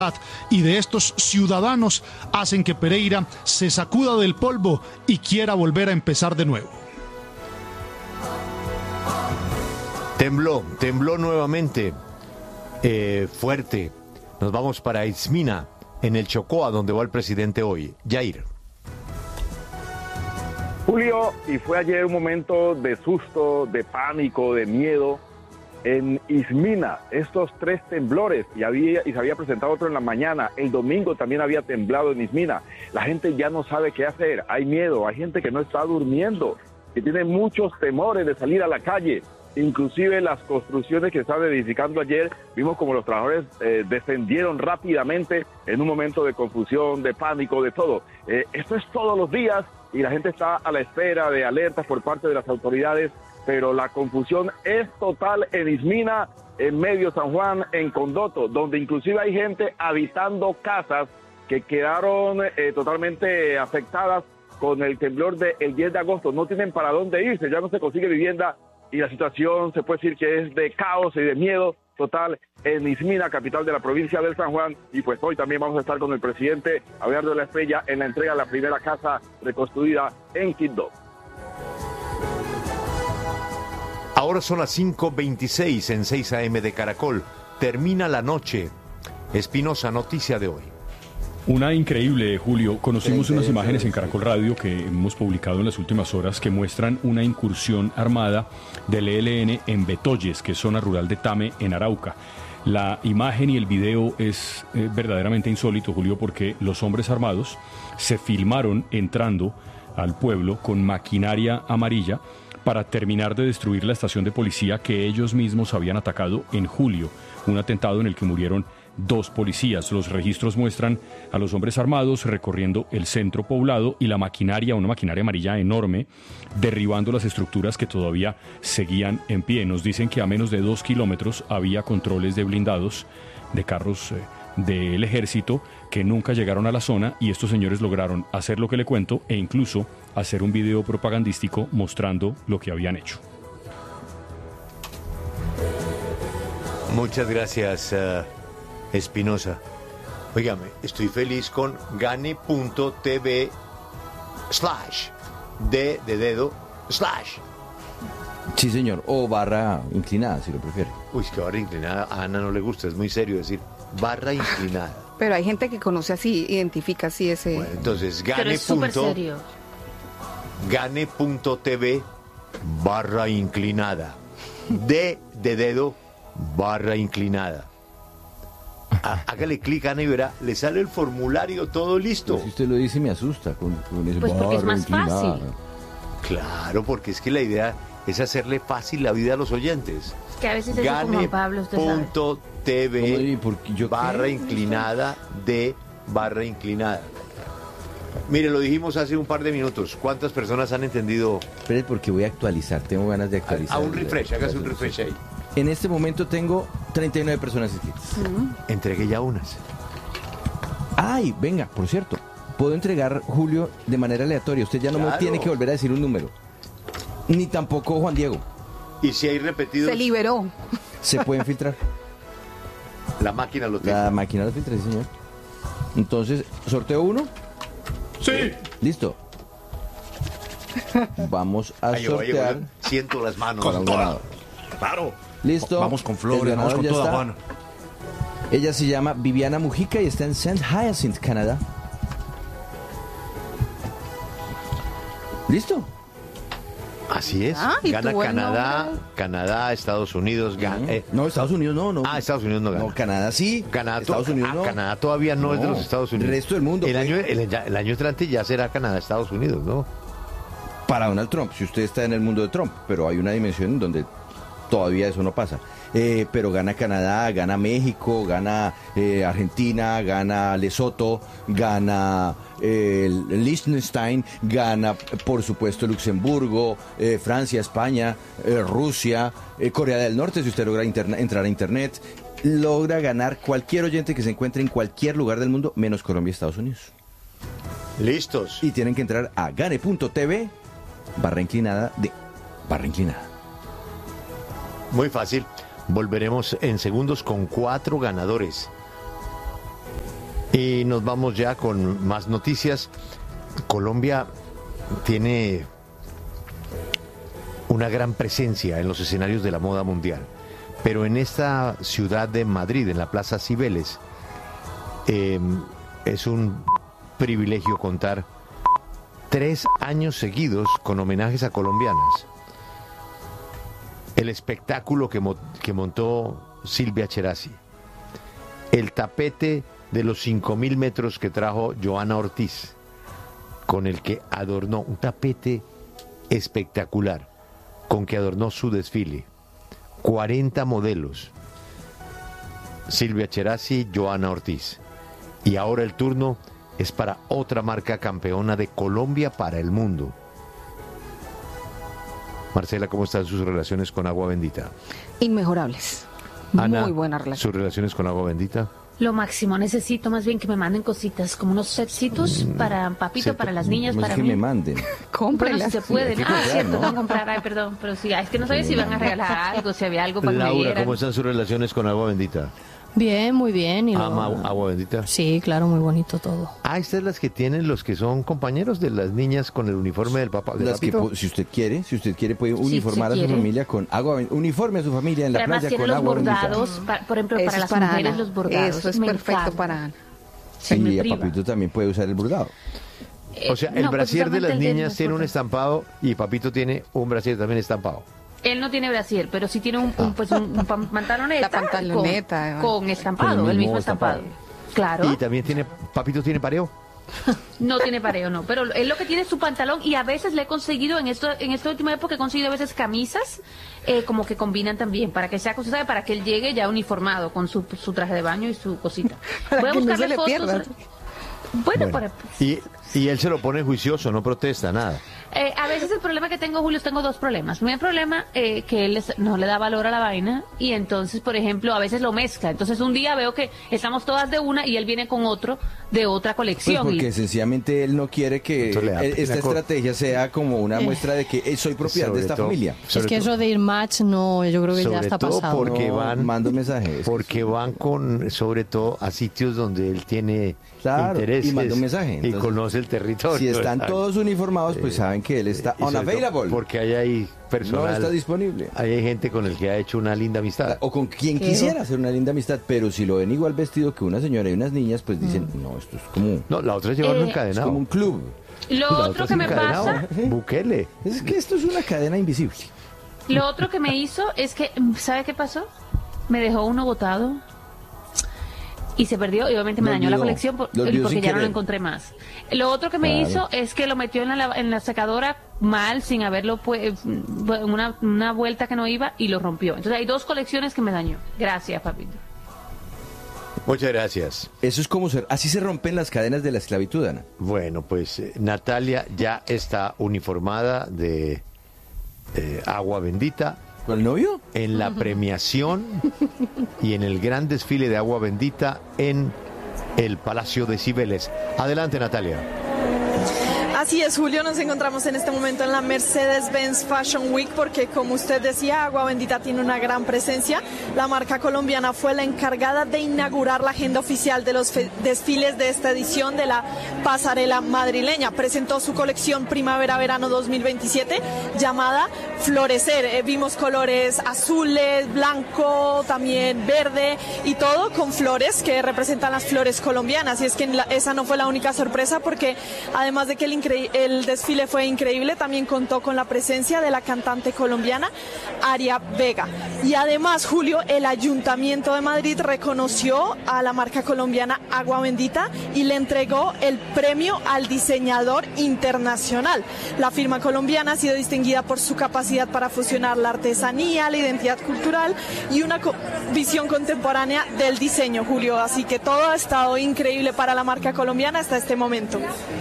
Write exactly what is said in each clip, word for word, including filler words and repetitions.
y de estos ciudadanos hacen que Pereira se sacuda del polvo y quiera volver a empezar de nuevo. Tembló, tembló nuevamente, eh, fuerte. Nos vamos para Izmina, en el Chocó, a donde va el presidente hoy. Jair. Julio, y fue ayer un momento de susto, de pánico, de miedo. En Izmina, estos tres temblores, y, había, y se había presentado otro en la mañana, el domingo también había temblado en Izmina. La gente ya no sabe qué hacer, hay miedo, hay gente que no está durmiendo, que tiene muchos temores de salir a la calle. Inclusive las construcciones que estaban edificando ayer, vimos como los trabajadores eh, descendieron rápidamente en un momento de confusión, de pánico, de todo. Eh, esto es todos los días y la gente está a la espera de alertas por parte de las autoridades, pero la confusión es total en Izmina, en Medio San Juan, en Condoto, donde inclusive hay gente habitando casas que quedaron eh, totalmente afectadas con el temblor del diez de agosto. No tienen para dónde irse, ya no se consigue vivienda y la situación se puede decir que es de caos y de miedo total en Izmina, capital de la provincia del San Juan. Y pues hoy también vamos a estar con el presidente Abelardo de la Estrella en la entrega de la primera casa reconstruida en Quibdó. Ahora son las cinco veintiséis en seis a eme de Caracol. Termina la noche. Espinosa, noticia de hoy. Una increíble, Julio. Conocimos unas imágenes en Caracol Radio que hemos publicado en las últimas horas que muestran una incursión armada del E L N en Betoyes, que es zona rural de Tame, en Arauca. La imagen y el video es eh, verdaderamente insólito, Julio, porque los hombres armados se filmaron entrando al pueblo con maquinaria amarilla para terminar de destruir la estación de policía que ellos mismos habían atacado en julio, un atentado en el que murieron dos policías. Los registros muestran a los hombres armados recorriendo el centro poblado y la maquinaria, una maquinaria amarilla enorme, derribando las estructuras que todavía seguían en pie. Nos dicen que a menos de dos kilómetros había controles de blindados, de carros eh, del ejército, que nunca llegaron a la zona, y estos señores lograron hacer lo que le cuento e incluso hacer un video propagandístico mostrando lo que habían hecho. Muchas gracias, uh, Espinosa. Óigame, estoy feliz con gane.tv slash d de dedo slash. Sí, señor, o barra inclinada, si lo prefiere. Uy, es que barra inclinada a Ana no le gusta, es muy serio decir barra inclinada. Pero hay gente que conoce así, identifica así ese... Bueno, entonces, Pero gane. es súper serio. Gane.tv barra inclinada. D de dedo barra inclinada. Há- Hágale clic, Ana, y verá, le sale el formulario todo listo. Pues si usted lo dice, me asusta con, con ese Pues porque es barra más inclinada. fácil. Claro, porque es que la idea es hacerle fácil la vida a los oyentes. Es que a veces eso con Juan Pablo, usted sabe. ¿Cómo, Gane.tv y por qué? ¿Yo qué? barra inclinada de barra inclinada. Mire, lo dijimos hace un par de minutos. ¿Cuántas personas han entendido? Espere, porque voy a actualizar, tengo ganas de A, actualizar. a un refresh, hágase un refresh ahí. En este momento tengo treinta y nueve personas inscritas. Entregué ya unas. Ay, venga, por cierto, puedo entregar, Julio, de manera aleatoria. Usted ya no me Claro. tiene que volver a decir un número. Ni tampoco Juan Diego. Y si hay repetidos, Se liberó. Se pueden filtrar. la máquina lo tiene. La máquina lo filtra, sí, señor. Entonces, sorteo uno. Sí. Listo. Vamos a Ahí va, ahí va. sortear Siento las manos. para un ganador. Claro. Listo. Vamos con El flores, vamos ganador con ya toda, está. Juan. Ella se llama Viviana Mujica y está en Saint Hyacinthe, Canadá. ¿Listo? Así es. Ah, ¿y Gana tuvo el Canadá, nombre? Canadá, Estados Unidos. Gana, eh, No, Estados Unidos no, no. ah, Estados Unidos no gana. No, Canadá sí. Canadá, to- Estados Unidos ah, no. Canadá todavía no, es de No, los Estados Unidos. el resto del mundo, El pues. año, el, ya- el año entrante ya será Canadá, Estados Unidos, ¿no? Para Donald Trump, si usted está en el mundo de Trump, pero hay una dimensión en donde todavía eso no pasa. Eh, pero gana Canadá, gana México, gana eh, Argentina, gana Lesoto, gana eh, Liechtenstein, gana por supuesto Luxemburgo, eh, Francia, España, eh, Rusia, eh, Corea del Norte, si usted logra interna- entrar a internet, logra ganar cualquier oyente que se encuentre en cualquier lugar del mundo, menos Colombia y Estados Unidos. Listos. Y tienen que entrar a gane.tv barra inclinada de barra inclinada. Muy fácil. Volveremos en segundos con cuatro ganadores. Y nos vamos ya con más noticias. Colombia tiene una gran presencia en los escenarios de la moda mundial, pero en esta ciudad de Madrid, en la Plaza Cibeles, eh, es un privilegio contar tres años seguidos con homenajes a colombianas. El espectáculo que, mo- que montó Silvia Cherasi, el tapete de los cinco mil metros que trajo Joana Ortiz, con el que adornó, un tapete espectacular, con que adornó su desfile. cuarenta modelos. Silvia Cherasi, Joana Ortiz. Y ahora el turno es para otra marca campeona de Colombia para el mundo. Marcela, ¿cómo están sus relaciones con Agua Bendita? Inmejorables. Ana, Muy buena relación. ¿Sus relaciones con Agua Bendita? Lo máximo, necesito más bien que me manden cositas, como unos setcitos para Papito, sí, para las niñas, No es para que mí. me manden. Bueno, Cómprela. si se puede. hay que Ah, comprar, cierto, ¿no? tengo que comprar. Ay, perdón, pero sí, es que no sabía si iban a regalar algo, si había algo para que me Laura, dieran. ¿cómo están sus relaciones con Agua Bendita? Bien, muy bien. Y lo- ¿Ama Agua Bendita? Sí, claro, muy bonito todo. Ah, estas las que tienen los que son compañeros de las niñas con el uniforme del papá. del Las que, papito. po- si usted quiere, si usted quiere puede Sí, uniformar si a su quiere. familia con agua, ben- uniforme a su familia en la Pero además playa tiene con los agua bendita. bordados, pa- por ejemplo, Eso para es las para mujeres Ana. los bordados. Eso es me perfecto encanta. para Ana. Sí, me Y a priva. Papito también puede usar el bordado. Eh, O sea, el no, pues brasier de usualmente las el de niñas los tiene un bordados. estampado y Papito tiene un brasier también estampado. Él no tiene brasier, pero sí tiene un, un, pues un, un pan- pantaloneta, La pantaloneta, con, con estampado, Con el el mismo mismo estampado. estampado. Claro, Y también tiene, Papito tiene pareo. no tiene pareo, no, pero él lo que tiene es su pantalón y a veces le he conseguido, en esto en esta última época he conseguido a veces camisas eh, como que combinan también, para que sea, usted sabe, para que él llegue ya uniformado con su, su traje de baño y su cosita. Para Voy a que no buscarle se le fotos. pierda. Bueno, Bueno, para... y, y él se lo pone juicioso, no protesta, nada. Eh, a veces el problema que tengo, Julio, tengo dos problemas. Primer problema, eh, que él es- no le da valor a la vaina y entonces, por ejemplo, a veces lo mezcla. Entonces un día veo que estamos todas de una y él viene con otro de otra Pues colección. porque y- sencillamente él no quiere que Entonces le da eh, esta pena con- estrategia sea como una muestra de que eh, soy propiedad Sobre de esta todo- familia. Es sobre que todo- eso de ir match, no, yo creo que ya sobre está todo pasado. porque No, van mando mensajes. porque van con sobre todo a sitios donde él tiene Claro, intereses y manda un mensaje, y entonces, conoce el territorio. Si están Exacto. todos uniformados, pues saben que él está Y sobre todo unavailable. porque ahí hay personal, No está disponible. ahí hay gente con el que ha hecho una linda amistad. O con quien Qué quisiera hacer una linda amistad, pero si lo ven igual vestido que una señora y unas niñas, pues dicen, no, esto es como, No, la otra es llevarlo Eh, es encadenado. como un club. Lo La otro otra que es me encadenado. pasa, Bukele. Es que esto es una cadena invisible. lo otro que me hizo es que, ¿sabe qué pasó? Me dejó uno botado y se perdió y obviamente me Lo dañó la olvidó. colección por- Lo olvidó porque sin ya no lo querer. encontré más. Lo otro que me Claro. hizo es que lo metió en la, lava- en la secadora mal, sin haberlo pues, una, una vuelta que no iba y lo rompió. Entonces hay dos colecciones que me dañó. Gracias, papito. Muchas gracias. Eso es como ser, así se rompen las cadenas de la esclavitud, Ana. Bueno, pues eh, Natalia ya está uniformada de eh, Agua Bendita ¿Con el novio? en la premiación y en el gran desfile de Agua Bendita en el Palacio de Cibeles. Adelante, Natalia. Así es, Julio, nos encontramos en este momento en la Mercedes-Benz Fashion Week porque, como usted decía, Agua Bendita tiene una gran presencia. La marca colombiana fue la encargada de inaugurar la agenda oficial de los fe- desfiles de esta edición de la pasarela madrileña. Presentó su colección Primavera-Verano dos mil veintisiete llamada Florecer. Eh, vimos colores azules, blanco, también verde y todo con flores que representan las flores colombianas. Y es que la- esa no fue la única sorpresa porque, además de que el, incre- el desfile fue increíble, también contó con la presencia de la cantante colombiana Aria Vega. Y además, Julio, el Ayuntamiento de Madrid reconoció a la marca colombiana Agua Bendita y le entregó el premio al diseñador internacional. La firma colombiana ha sido distinguida por su capacidad para fusionar la artesanía, la identidad cultural y una co- visión contemporánea del diseño, Julio. Así que todo ha estado increíble para la marca colombiana hasta este momento.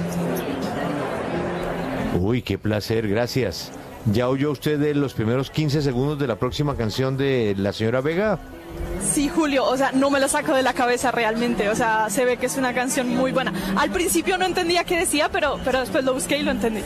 Uy, qué placer, gracias. ¿Ya oyó usted de los primeros quince segundos de la próxima canción de la señora Vega? Sí, Julio, o sea, no me lo saco de la cabeza realmente, o sea, se ve que es una canción muy buena. Al principio no entendía qué decía, pero, pero después lo busqué y lo entendí.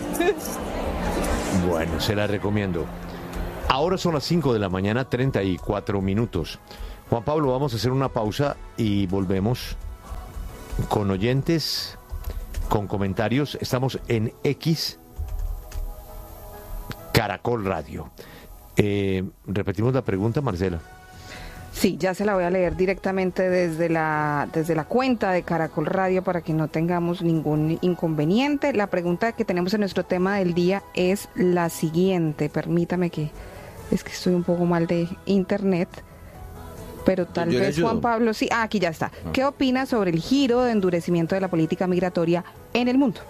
Bueno, se la recomiendo. Ahora son las cinco de la mañana, treinta y cuatro minutos. Juan Pablo, vamos a hacer una pausa y volvemos con oyentes, con comentarios. Estamos en X, Caracol Radio. Eh, repetimos la pregunta, Marcela. Sí, ya se la voy a leer directamente desde la, desde la cuenta de Caracol Radio para que no tengamos ningún inconveniente. La pregunta que tenemos en nuestro tema del día es la siguiente. Permítame que, es que estoy un poco mal de internet, pero tal Yo le vez ayudo. Juan Pablo, sí, ah, aquí ya está. ¿Qué opina sobre el giro de endurecimiento de la política migratoria en el mundo?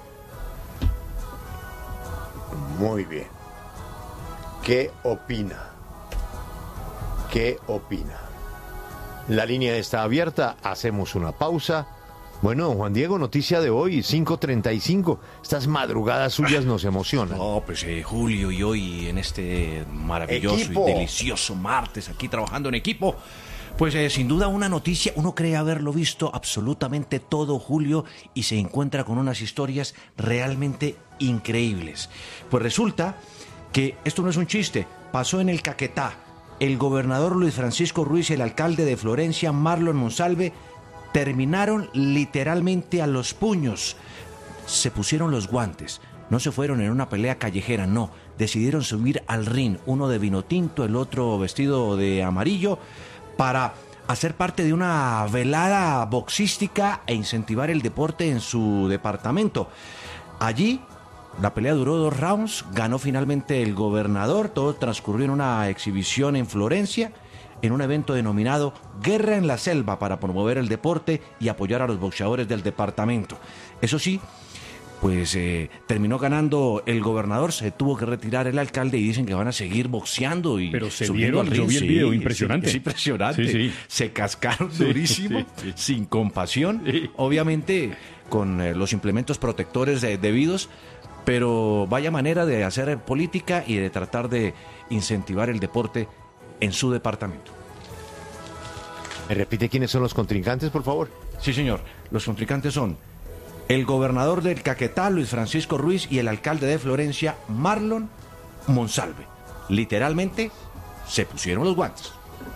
Muy bien. ¿Qué opina? ¿Qué opina? La línea está abierta, hacemos una pausa. Bueno, don Juan Diego, noticia de hoy, cinco treinta y cinco. Estas madrugadas suyas nos emocionan. No, pues eh, Julio, y hoy en este maravilloso Equipo. y delicioso martes, aquí trabajando en equipo, pues eh, sin duda una noticia, uno cree haberlo visto absolutamente todo, Julio, y se encuentra con unas historias realmente increíbles. Pues resulta que esto no es un chiste, pasó en el Caquetá. El gobernador Luis Francisco Ruiz y el alcalde de Florencia, Marlon Monsalve, terminaron literalmente a los puños. Se pusieron los guantes. No se fueron en una pelea callejera, no. Decidieron subir al ring, uno de vino tinto, el otro vestido de amarillo, para hacer parte de una velada boxística e incentivar el deporte en su departamento. Allí la pelea duró dos rounds, ganó finalmente el gobernador, todo transcurrió en una exhibición en Florencia, en un evento denominado Guerra en la Selva para promover el deporte y apoyar a los boxeadores del departamento. Eso sí, pues eh, terminó ganando el gobernador, se tuvo que retirar el alcalde y dicen que van a seguir boxeando y Pero se subiendo vieron, al ring. yo vi el Sí, video, sí, impresionante. es impresionante. Sí, sí. Se cascaron Sí, durísimo, sí, sí. sin compasión, Sí. obviamente con eh, los implementos protectores eh, debidos, pero vaya manera de hacer política y de tratar de incentivar el deporte en su departamento. ¿Me repite quiénes son los contrincantes, por favor? Sí, señor. Los contrincantes son el gobernador del Caquetá, Luis Francisco Ruiz, y el alcalde de Florencia, Marlon Monsalve. Literalmente, se pusieron los guantes.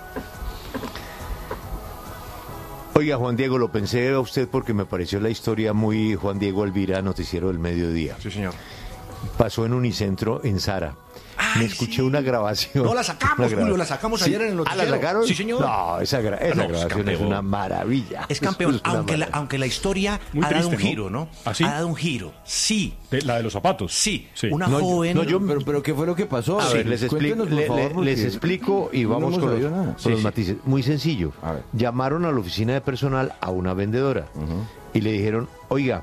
Oiga, Juan Diego, lo pensé a usted porque me pareció la historia muy Juan Diego Elvira, noticiero del mediodía. Sí, señor. Pasó en Unicentro, en Sara. Me escuché sí. una grabación. No, la sacamos, Una Julio, grabación. la sacamos Sí. ayer en el ¿Ah, noticiero. la sacaron? Sí, señor. No, esa, gra- esa No, es grabación es campeón. una maravilla. Es campeón, Eso una aunque, la, maravilla. aunque la historia Muy ha dado un triste, ¿no? giro, ¿no? ¿Ah, sí? Ha dado un giro, sí. De- la de los zapatos. Sí, Sí. una No, yo- joven... no, yo- Pero, pero ¿qué fue lo que pasó? A Sí, ver, les explico, cuéntenos, por le- favor, le- porque les explico y no vamos hemos con los, sabido nada. con Sí, los sí. matices. Muy sencillo. A ver. Llamaron a la oficina de personal a una vendedora y le dijeron, oiga,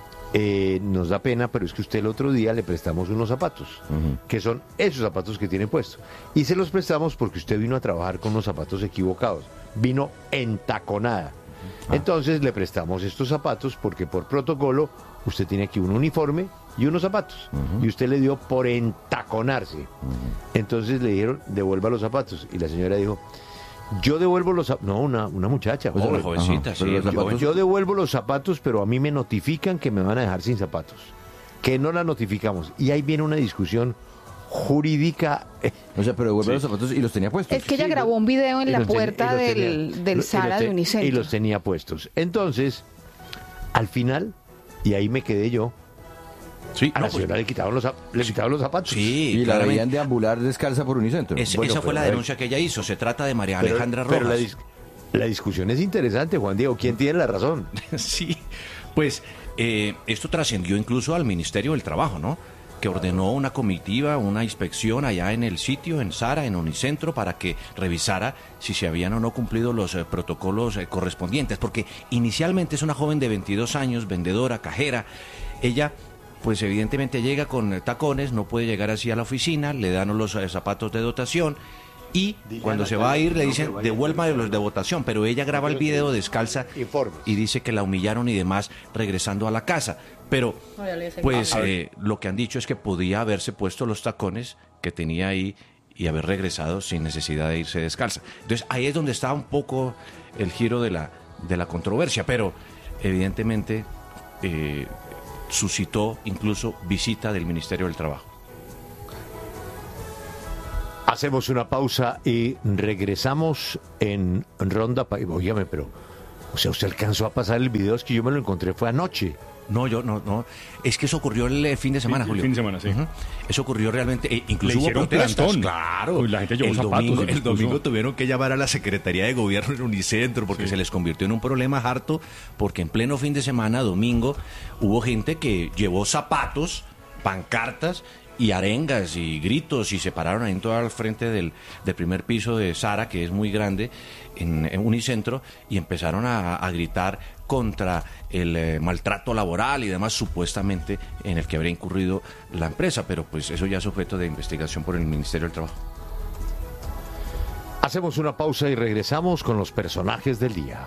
eh, nos da pena, pero es que usted el otro día le prestamos unos zapatos, que son esos zapatos que tiene puestos. Y se los prestamos porque usted vino a trabajar con unos zapatos equivocados. Vino entaconada. Entonces le prestamos estos zapatos porque por protocolo usted tiene aquí un uniforme y unos zapatos. Y usted le dio por entaconarse. Entonces le dijeron, devuelva los zapatos. Y la señora dijo, yo devuelvo los zapatos. No, una, una muchacha. Una joven. jovencita, Ajá, sí. pero los muy Yo, joven. yo devuelvo los zapatos, pero a mí me notifican que me van a dejar sin zapatos. Que no la notificamos. Y ahí viene una discusión jurídica. eh, O sea, pero devuelve los zapatos y los tenía puestos. Es que ella Sí, grabó un video en y la los tenía- puerta y los tenía- del, del y los Sara te- de Unicentro. Y los tenía puestos. Entonces, al final, y ahí me quedé yo, Sí, a no, la pues, señora le quitaban los, zap- le quitaban los zapatos. sí, y la claramente. veían deambular descalza por Unicentro. Es- Bueno, esa fue pero la a ver. denuncia que ella hizo. Se trata de María Pero- Alejandra pero Rojas. la, dis- la discusión es interesante, Juan Diego. ¿Quién tiene la razón? Sí, pues eh, esto trascendió incluso al Ministerio del Trabajo, ¿no? Que ordenó una comitiva, una inspección allá en el sitio, en Sara, en Unicentro, para que revisara si se habían o no cumplido los eh, protocolos eh, correspondientes. Porque inicialmente es una joven de veintidós años, vendedora, cajera. Ella, pues evidentemente llega con eh, tacones, no puede llegar así a la oficina, le dan los eh, zapatos de dotación. Y cuando se va a ir le dicen, devuélvame los de votación, pero ella graba el video descalza Informes. y dice que la humillaron y demás regresando a la casa. Pero, pues, eh, lo que han dicho es que podía haberse puesto los tacones que tenía ahí y haber regresado sin necesidad de irse descalza. Entonces, ahí es donde está un poco el giro de la, de la controversia, pero evidentemente eh, suscitó incluso visita del Ministerio del Trabajo. Hacemos una pausa y regresamos en Ronda País. Óigame, pero O sea, usted alcanzó a pasar el video, es que yo me lo encontré, fue anoche. No, yo no, no. Es que eso ocurrió el eh, fin de semana, Sí, el Julio. fin de semana, sí. Uh-huh. Eso ocurrió realmente, eh, incluso Le hubo hicieron protestas. plantón. Claro. Uy, la gente llevó el zapatos domingo, y les el domingo puso- tuvieron que llamar a la Secretaría de Gobierno en Unicentro porque Sí. se les convirtió en un problema harto, porque en pleno fin de semana, domingo, hubo gente que llevó zapatos, pancartas y arengas y gritos y se pararon ahí en todo al frente del, del primer piso de Sara, que es muy grande, en, en Unicentro, y empezaron a, a gritar contra el eh, maltrato laboral y demás, supuestamente en el que habría incurrido la empresa, pero pues eso ya es objeto de investigación por el Ministerio del Trabajo. Hacemos una pausa y regresamos con los personajes del día.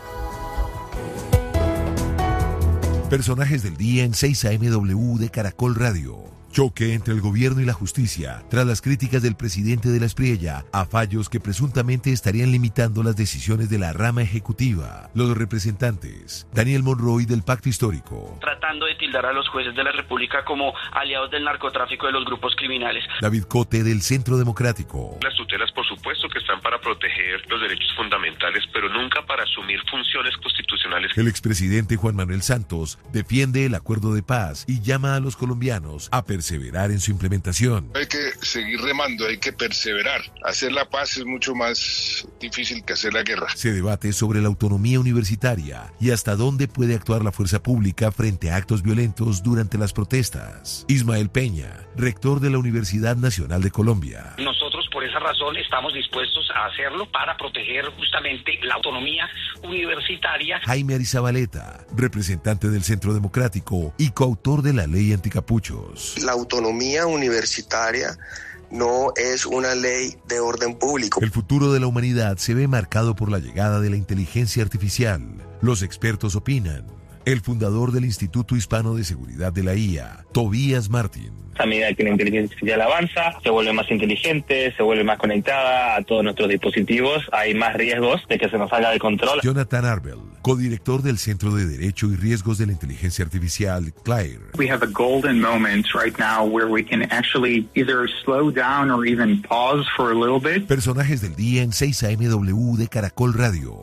Personajes del día en seis A M W de Caracol Radio. Choque entre el gobierno y la justicia tras las críticas del presidente de la Espriella a fallos que presuntamente estarían limitando las decisiones de la rama ejecutiva. Los representantes, Daniel Monroy del Pacto Histórico, tratando de tildar a los jueces de la República como aliados del narcotráfico de los grupos criminales. David Cote del Centro Democrático, Las tutelas, por supuesto, que están para proteger los derechos fundamentales, pero nunca para asumir funciones constitucionales. el expresidente Juan Manuel Santos defiende el acuerdo de paz y llama a los colombianos a perseverar en su implementación. Hay que seguir remando, hay que perseverar. Hacer la paz es mucho más difícil que hacer la guerra. Se debate sobre la autonomía universitaria y hasta dónde puede actuar la fuerza pública frente a actos violentos durante las protestas. Ismael Peña, rector de la Universidad Nacional de Colombia. Nosotros por esa razón estamos dispuestos a hacerlo para proteger justamente la autonomía universitaria. Jaime Arizabaleta, representante del Centro Democrático y coautor de la ley anticapuchos. La autonomía universitaria no es una ley de orden público. El futuro de la humanidad se ve marcado por la llegada de la inteligencia artificial. Los expertos opinan. El fundador del Instituto Hispano de Seguridad de la I A, Tobías Martín. A medida que la inteligencia artificial avanza, se vuelve más inteligente, se vuelve más conectada a todos nuestros dispositivos, hay más riesgos de que se nos salga de control. Jonathan Arbel, codirector del Centro de Derecho y Riesgos de la Inteligencia Artificial, Claire. We have a golden moment right now where we can actually either slow down or even pause for a little bit. Personajes del día en seis A M W de Caracol Radio.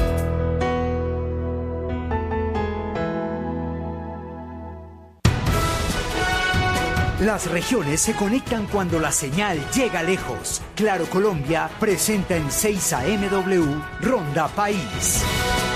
Las regiones se conectan cuando la señal llega lejos. Claro Colombia presenta en seis A M W Ronda País.